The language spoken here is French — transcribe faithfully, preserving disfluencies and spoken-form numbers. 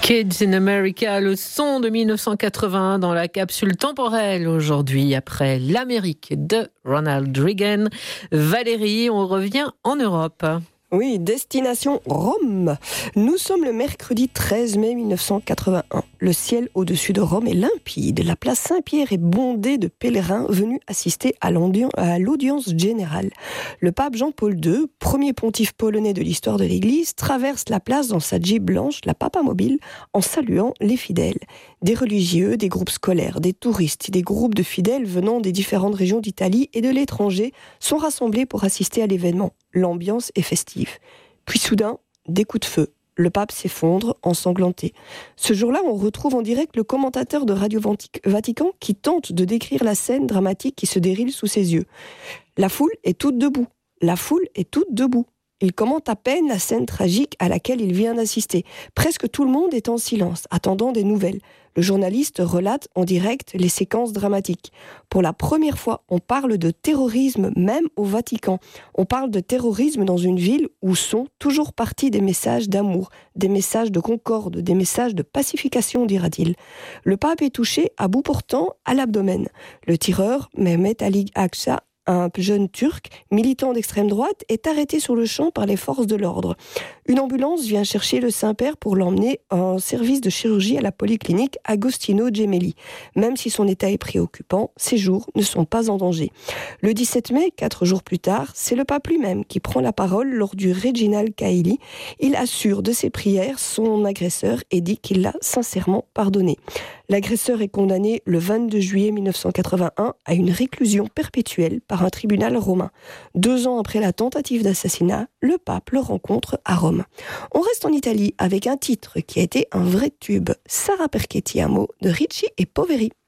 Kids in America, le son de mille neuf cent quatre-vingt-un dans la capsule temporelle aujourd'hui après l'Amérique de Ronald Reagan. Valérie, on revient en Europe. Oui, destination Rome. Nous sommes le mercredi treize mai mille neuf cent quatre-vingt-un. Le ciel au-dessus de Rome est limpide. La place Saint-Pierre est bondée de pèlerins venus assister à l'audience générale. Le pape Jean-Paul deux, premier pontife polonais de l'histoire de l'Église, traverse la place dans sa Jeep blanche, la papamobile, en saluant les fidèles. Des religieux, des groupes scolaires, des touristes, des groupes de fidèles venant des différentes régions d'Italie et de l'étranger sont rassemblés pour assister à l'événement. L'ambiance est festive. Puis soudain, des coups de feu. Le pape s'effondre, ensanglanté. Ce jour-là, on retrouve en direct le commentateur de Radio Vatican qui tente de décrire la scène dramatique qui se déroule sous ses yeux. La foule est toute debout. La foule est toute debout. Il commente à peine la scène tragique à laquelle il vient d'assister. Presque tout le monde est en silence, attendant des nouvelles. Le journaliste relate en direct les séquences dramatiques. Pour la première fois, on parle de terrorisme même au Vatican. On parle de terrorisme dans une ville où sont toujours partis des messages d'amour, des messages de concorde, des messages de pacification, dira-t-il. Le pape est touché à bout portant à l'abdomen. Le tireur, Mehmet Ali Akça, un jeune Turc, militant d'extrême droite, est arrêté sur le champ par les forces de l'ordre. Une ambulance vient chercher le Saint-Père pour l'emmener en service de chirurgie à la polyclinique Agostino Gemelli. Même si son état est préoccupant, ses jours ne sont pas en danger. Le dix-sept mai, quatre jours plus tard, c'est le pape lui-même qui prend la parole lors du Reginald Caeli. Il assure de ses prières son agresseur et dit qu'il l'a sincèrement pardonné. L'agresseur est condamné le vingt-deux juillet mille neuf cent quatre-vingt-un à une réclusion perpétuelle par un tribunal romain. Deux ans après la tentative d'assassinat, le pape le rencontre à Rome. On reste en Italie avec un titre qui a été un vrai tube, Sara perché ti amo de Ricci et Poveri.